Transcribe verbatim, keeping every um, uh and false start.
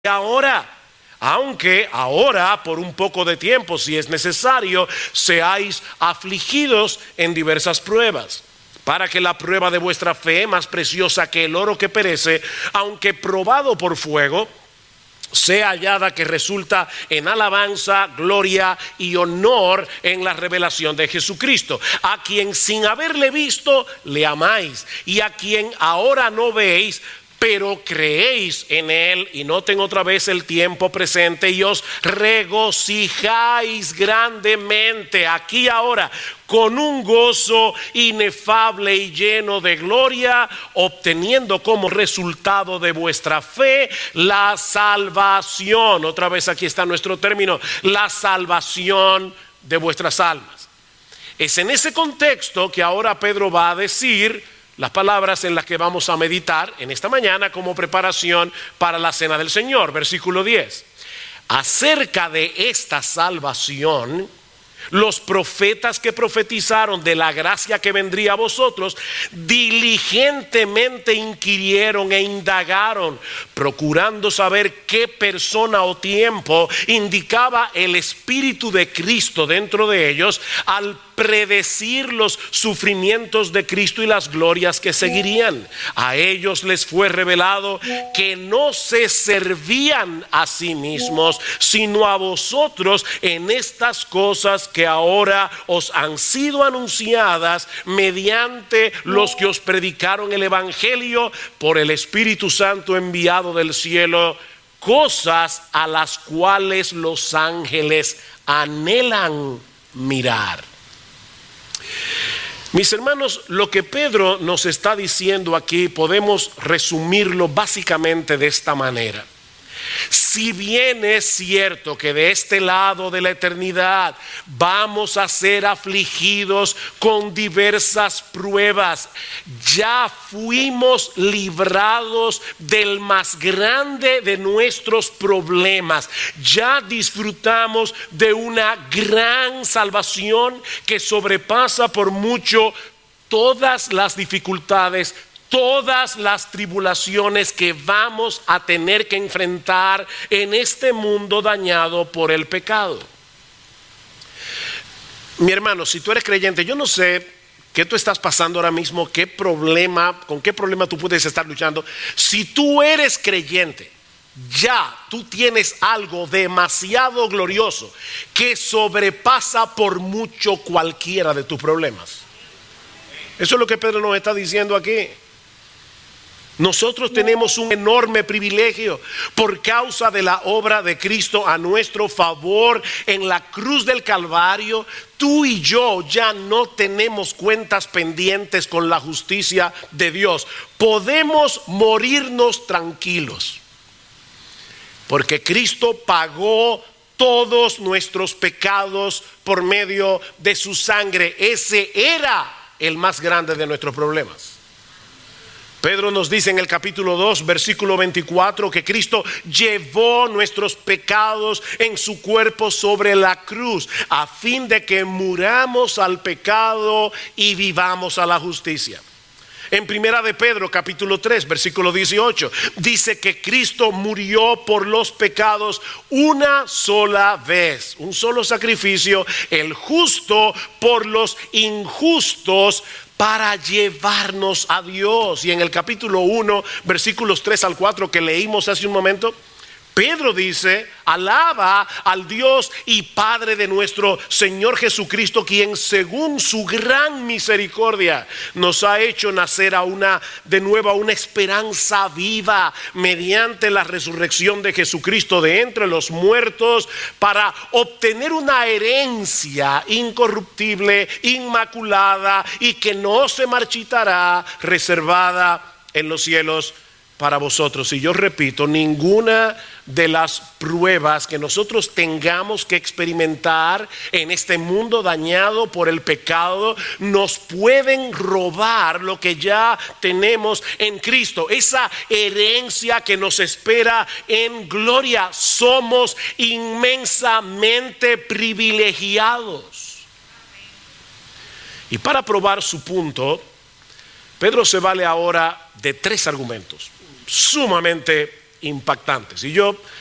ahora, aunque ahora por un poco de tiempo, si es necesario, seáis afligidos en diversas pruebas, para que la prueba de vuestra fe, más preciosa que el oro que perece, aunque probado por fuego, sea hallada que resulta en alabanza, gloria y honor en la revelación de Jesucristo, a quien sin haberle visto le amáis, y a quien ahora no veis, pero creéis en él. Y noten otra vez el tiempo presente: y os regocijáis grandemente aquí ahora con un gozo inefable y lleno de gloria, obteniendo como resultado de vuestra fe la salvación. Otra vez aquí está nuestro término: la salvación de vuestras almas. Es en ese contexto que ahora Pedro va a decir las palabras en las que vamos a meditar en esta mañana como preparación para la cena del Señor. Versículo diez. Acerca de esta salvación, los profetas que profetizaron de la gracia que vendría a vosotros, diligentemente inquirieron e indagaron, procurando saber qué persona o tiempo indicaba el Espíritu de Cristo dentro de ellos, al predecir los sufrimientos de Cristo y las glorias que seguirían. A ellos les fue revelado que no se servían a sí mismos, sino a vosotros en estas cosas que ahora os han sido anunciadas mediante los que os predicaron el Evangelio por el Espíritu Santo enviado del cielo, cosas a las cuales los ángeles anhelan mirar. Mis hermanos, lo que Pedro nos está diciendo aquí podemos resumirlo básicamente de esta manera. Si bien es cierto que de este lado de la eternidad vamos a ser afligidos con diversas pruebas, ya fuimos librados del más grande de nuestros problemas, ya disfrutamos de una gran salvación que sobrepasa por mucho todas las dificultades, todas las tribulaciones que vamos a tener que enfrentar en este mundo dañado por el pecado. Mi hermano, si tú eres creyente, yo no sé qué tú estás pasando ahora mismo, qué problema, con qué problema tú puedes estar luchando. Si tú eres creyente, ya tú tienes algo demasiado glorioso que sobrepasa por mucho cualquiera de tus problemas. Eso es lo que Pedro nos está diciendo aquí. Nosotros tenemos un enorme privilegio por causa de la obra de Cristo a nuestro favor en la cruz del Calvario. Tú y yo ya no tenemos cuentas pendientes con la justicia de Dios. Podemos morirnos tranquilos, porque Cristo pagó todos nuestros pecados por medio de su sangre. Ese era el más grande de nuestros problemas. Pedro nos dice en el capítulo dos, versículo veinticuatro, que Cristo llevó nuestros pecados en su cuerpo sobre la cruz, a fin de que muramos al pecado y vivamos a la justicia. En primera de Pedro, capítulo tres, versículo dieciocho, dice que Cristo murió por los pecados una sola vez, un solo sacrificio, el justo por los injustos, para llevarnos a Dios. Y en el capítulo uno, versículos tres al cuatro que leímos hace un momento, Pedro dice: alaba al Dios y Padre de nuestro Señor Jesucristo, quien según su gran misericordia nos ha hecho nacer a una, de nuevo a una esperanza viva mediante la resurrección de Jesucristo de entre los muertos, para obtener una herencia incorruptible, inmaculada y que no se marchitará, reservada en los cielos para vosotros. Y yo repito, ninguna de las pruebas que nosotros tengamos que experimentar en este mundo dañado por el pecado nos pueden robar lo que ya tenemos en Cristo, esa herencia que nos espera en gloria. Somos inmensamente privilegiados. Y para probar su punto, Pedro se vale ahora de tres argumentos sumamente impactantes. Y yo